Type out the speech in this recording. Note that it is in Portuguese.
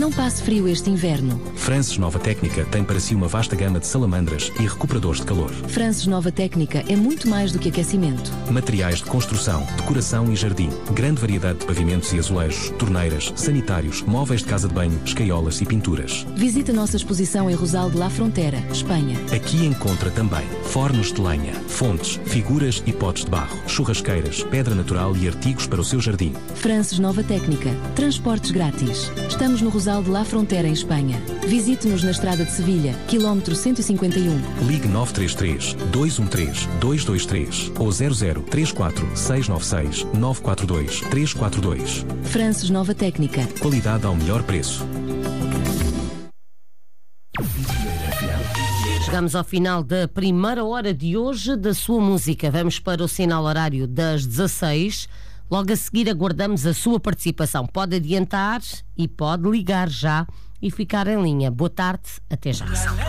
Não passe frio este inverno. Frances Nova Técnica tem para si uma vasta gama de salamandras e recuperadores de calor. Frances Nova Técnica é muito mais do que aquecimento. Materiais de construção, decoração e jardim. Grande variedade de pavimentos e azulejos, torneiras, sanitários, móveis de casa de banho, escaiolas e pinturas. Visite a nossa exposição em Rosal de la Frontera, Espanha. Aqui encontra também fornos de lenha, fontes, figuras e potes de barro, churrasqueiras, pedra natural e artigos para o seu jardim. Frances Nova Técnica. Transportes grátis. Estamos no Rosal de la Frontera, em Espanha. Visite-nos na Estrada de Sevilha, quilómetro 151. Ligue 933 213 223 ou 00 34 696 942 342. Frances Nova Técnica. Qualidade ao melhor preço. Chegamos ao final da primeira hora de hoje da sua música. Vamos para o sinal horário das 16. Logo a seguir aguardamos a sua participação. Pode adiantar e pode ligar já e ficar em linha. Boa tarde, até já.